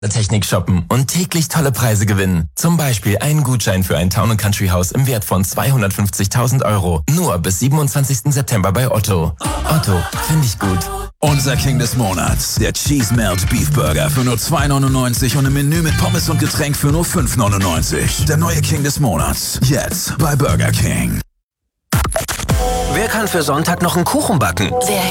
Technik shoppen und täglich tolle Preise gewinnen. Zum Beispiel einen Gutschein für ein Town & Country Haus im Wert von 250.000 €. Nur bis 27. September bei Otto. Otto, finde ich gut. Unser King des Monats, der Cheese Melt Beef Burger für nur 2,99 € und im Menü mit Pommes und Getränk für nur 5,99 €. Der neue King des Monats, jetzt bei Burger King. Wer kann für Sonntag noch einen Kuchen backen?